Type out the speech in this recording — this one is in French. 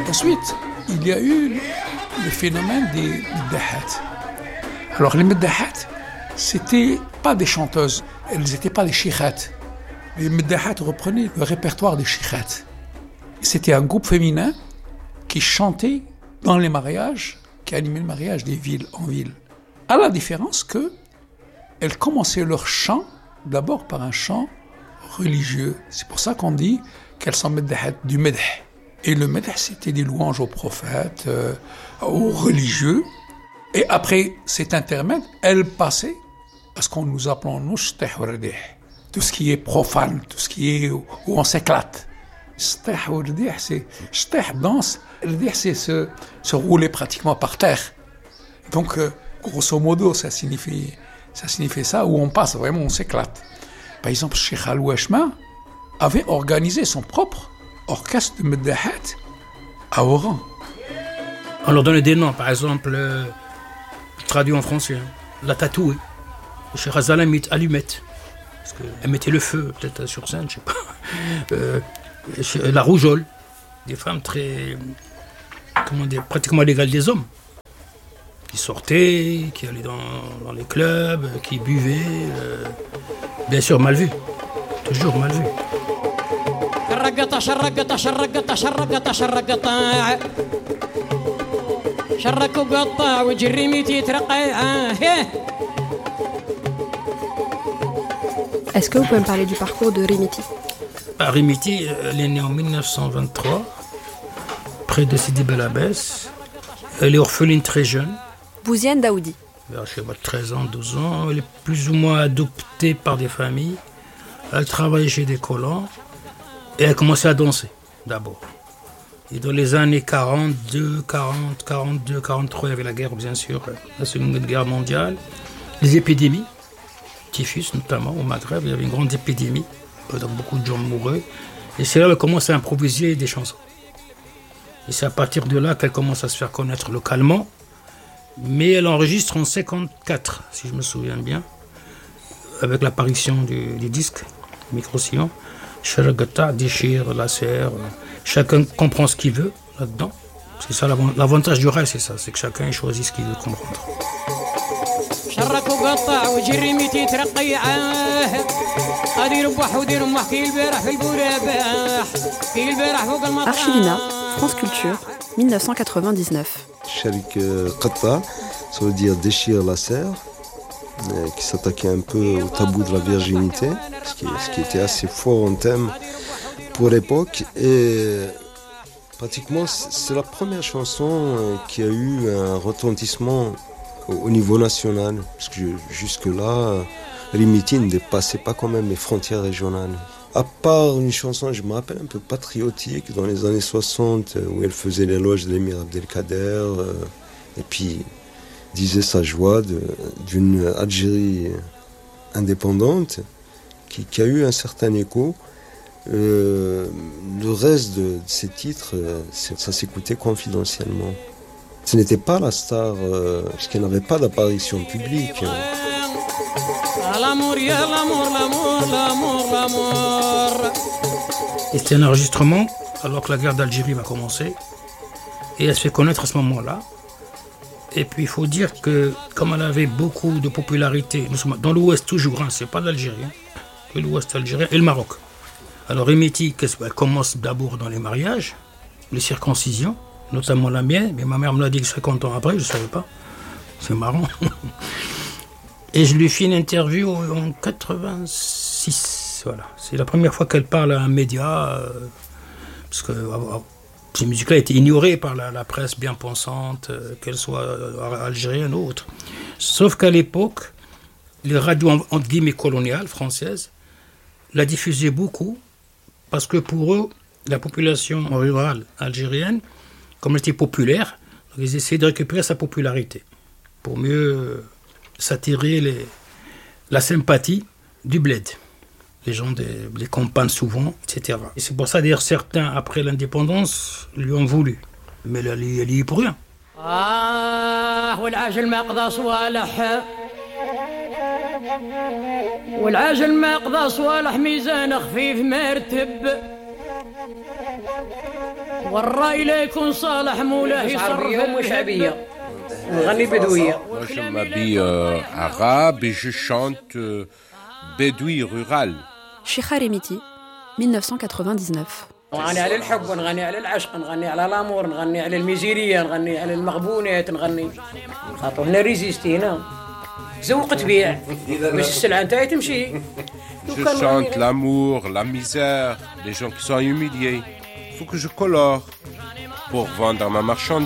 Ensuite, il y a eu le phénomène des meddahat. Alors les meddahat, c'était pas des chanteuses, elles n'étaient pas des shikhat. Les meddahat reprenaient le répertoire des shikhat. C'était un groupe féminin qui chantait dans les mariages, qui animait le mariage des villes en ville. À la différence que elles commençaient leur chant d'abord par un chant religieux. C'est pour ça qu'on dit qu'elles sont meddahat du medh. Et le medh, c'était des louanges aux prophètes, aux religieux. Et après cet intermède, elles passaient à ce qu'on nous appelons nous shtah wa rdih. Tout ce qui est profane, tout ce qui est où on s'éclate. Shtah wa rdih, c'est shtah, danse. Rdih, c'est se rouler pratiquement par terre. Donc, grosso modo, ça signifie ça, où on passe vraiment, on s'éclate. Par exemple, Cheikh Al-Washma avait organisé son propre orchestre de meddahat à Oran. On leur donnait des noms, par exemple, traduit en français, la tatouée, Cheikh Azalamit, allumette, parce qu'elle mettait le feu, peut-être sur scène, je sais pas. La rougeole, des femmes très, pratiquement l'égale des hommes, qui sortaient, qui allaient dans les clubs, qui buvaient, bien sûr mal vu, toujours mal vu. شرقطة شرقطة شرقطة شرقطة شرقطة شرك وقطع وجريميتي ترقع. Est-ce que vous pouvez me parler du parcours de Rimiti? Rimiti, elle est née en 1923, près de Sidi Bel Abbès. Elle est orpheline très jeune. Bouziane Daoudi. Vers 13 ans, 12 ans. Elle est plus ou moins adoptée par des familles. Elle travaille chez des colons. Et elle a commencé à danser, d'abord. Et dans les années 42, 43, il y avait la guerre, bien sûr, la Seconde Guerre mondiale. Les épidémies, typhus notamment, au Maghreb, il y avait une grande épidémie. Donc beaucoup de gens mouraient. Et c'est là qu'elle commence à improviser des chansons. Et c'est à partir de là qu'elle commence à se faire connaître localement. Mais elle enregistre en 1954, si je me souviens bien, avec l'apparition du disque, Micro-Sillon. Sharagata, déchire, laser, chacun comprend ce qu'il veut là-dedans. C'est ça l'avantage du rail, c'est ça, c'est que chacun choisit ce qu'il veut comprendre. Archivina, France Culture, 1999. Sharik Qatta, ça veut dire déchire la serre, qui s'attaquait un peu au tabou de la virginité, ce qui était assez fort en thème pour l'époque. Et pratiquement, c'est la première chanson qui a eu un retentissement au niveau national, parce que jusque-là, Rimiti ne dépassait pas quand même les frontières régionales. À part une chanson, je me rappelle, un peu patriotique, dans les années 60, où elle faisait l'éloge de l'émir Abdelkader, et puis disait sa joie d'une Algérie indépendante qui a eu un certain écho. Le reste de ces titres, ça s'écoutait confidentiellement. Ce n'était pas la star, parce qu'elle n'avait pas d'apparition publique. Et c'était un enregistrement alors que la guerre d'Algérie va commencer. Et elle se fait connaître à ce moment-là. Et puis il faut dire que comme elle avait beaucoup de popularité, nous sommes dans l'Ouest toujours, hein, c'est pas l'Algérie, hein, l'Ouest algérien et le Maroc. Alors Rimiti, elle commence d'abord dans les mariages, les circoncisions, notamment la mienne, mais ma mère me l'a dit 50 ans après, je ne savais pas. C'est marrant. Et je lui fais une interview en 86, voilà. C'est la première fois qu'elle parle à un média, parce que ces musiques-là étaient ignorées par la presse bien pensante, qu'elle soit algérienne ou autre. Sauf qu'à l'époque, les radios entre guillemets coloniales françaises la diffusaient beaucoup, parce que pour eux, la population rurale algérienne, comme elle était populaire, ils essayaient de récupérer sa popularité, pour mieux s'attirer la sympathie du bled. Les gens des campagnes souvent, etc. Et c'est pour ça d'ailleurs certains, après l'indépendance, lui ont voulu. Mais elle y est pour rien. والعاجل ما قضى صوالح والعاجل ما قضى صوالح ميزان خفيف مرتب والرأي لا يكون صالح مولاه عربية وشعبية نغني بدوية. Moi je m'habille arabe et je chante bédoui rural. Chicha Remiti, 1999. نغني على الحب ونغني على العشق نغني على الامور نغني على الميزيريه نغني على المغبونات نغني خاطر هنا ريزيستي هنا زوق تبيع باش السلعه نتاعي تمشي. Je chante l'amour, la misère, les gens qui sont humiliés. Il faut que je colore pour vendre ma marchandise.